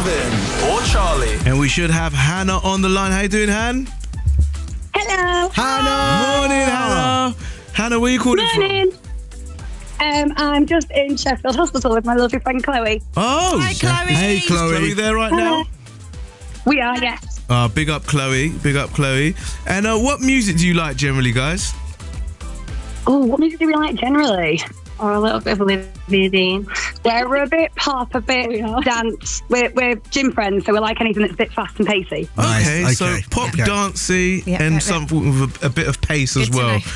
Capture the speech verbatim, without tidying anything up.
Marvin or Charlie. And we should have Hannah on the line. How you doing, Han? Hello. Hannah! Morning, Hannah! Hannah, where are you calling Morning. from? Um, I'm just in Sheffield Hospital with my lovely friend Chloe. Oh! Hi, Chloe. Hey, Chloe. Is Chloe there right Hello. now? We are, yes. Uh, big up, Chloe. Big up, Chloe. And uh, what music do you like generally, guys? Oh, what music do we like generally? Or a little bit of Olivia Dean. Yeah, we're a bit pop, a bit dance. We're, we're gym friends, so we like anything that's a bit fast and pacey. Okay, Nice, so okay, pop, okay. dancey, Yeah, and yeah, something with a, a bit of pace Good as to well. know.